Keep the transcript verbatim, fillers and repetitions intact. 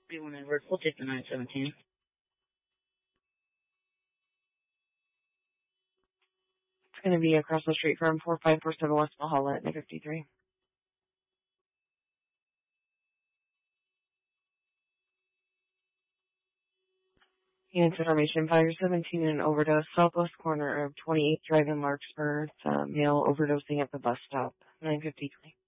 We want Edward. We'll take the nine seventeen. It's going to be across the street from four five four seven West Valhalla at nine fifty-three. Units information, five seventeen in overdose, southwest corner of twenty-eighth Drive in Larkspur. It's a male overdosing at the bus stop, nine fifty-three.